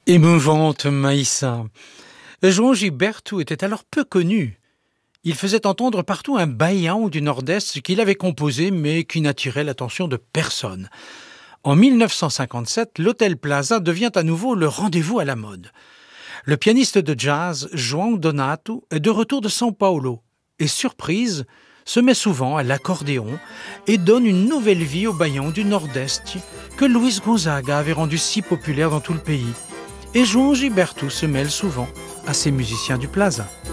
Émouvante Maïssa. João Gilberto était alors peu connu. Il faisait entendre partout un baião du Nord-Est qu'il avait composé mais qui n'attirait l'attention de personne. En 1957, l'Hôtel Plaza devient à nouveau le rendez-vous à la mode. Le pianiste de jazz João Donato est de retour de São Paulo et, surprise, se met souvent à l'accordéon et donne une nouvelle vie au baião du Nord-Est que Luis Gonzaga avait rendu si populaire dans tout le pays. Et João Gilberto se mêle souvent à ces musiciens du Plaza.